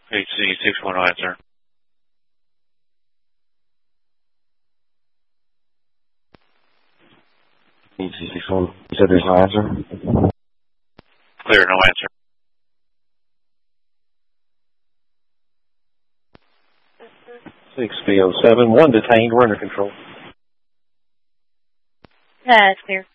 HC61 will answer. HC61, you said there's no answer? Clear, no answer. B07, one detained, we're under control. It's clear.